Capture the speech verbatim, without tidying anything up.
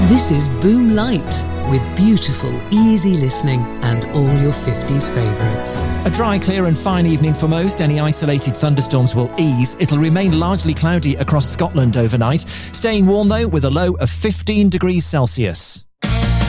This is Boom Light, with beautiful, easy listening and all your fifties favourites. A dry, clear and fine evening for most. Any isolated thunderstorms will ease. It'll remain largely cloudy across Scotland overnight. Staying warm though, with a low of fifteen degrees Celsius.